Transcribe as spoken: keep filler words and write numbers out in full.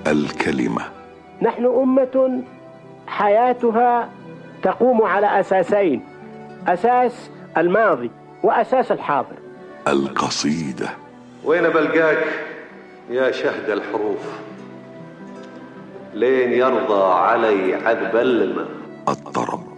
الكلمة. نحن أمة حياتها تقوم على أساسين: أساس الماضي وأساس الحاضر. القصيدة. وين بلقاك يا شهد الحروف لين يرضى علي عذب الماء؟